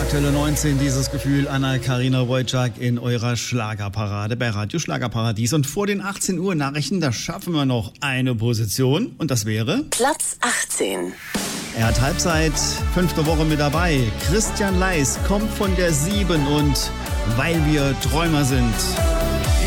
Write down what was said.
Aktuelle 19, dieses Gefühl, Anna-Karina Wojcik in eurer Schlagerparade bei Radio Schlagerparadies. Und vor den 18 Uhr Nachrichten, da schaffen wir noch eine Position. Und das wäre Platz 18. Er hat Halbzeit, 5. Woche mit dabei. Christian Leis kommt von der 7 und Weil wir Träumer sind.